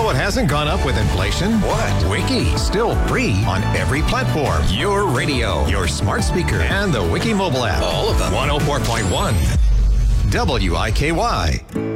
what hasn't gone up with inflation? What? Wiki. Still free on every platform. Your radio. Your smart speaker. And the Wiki mobile app. All of them. 104.1. WIKY.